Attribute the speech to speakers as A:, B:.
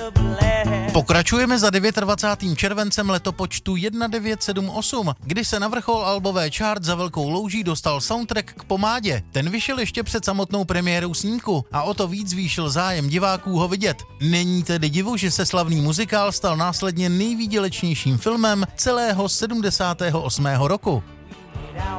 A: Pokračujeme za 29. červencem letopočtu 1978, kdy se na vrchol albové chart Za velkou louží dostal soundtrack k Pomádě. Ten vyšel ještě před samotnou premiérou snímku a o to víc zvýšil zájem diváků ho vidět. Není tedy divu, že se slavný muzikál stal následně nejvýdělečnějším filmem celého 78. roku.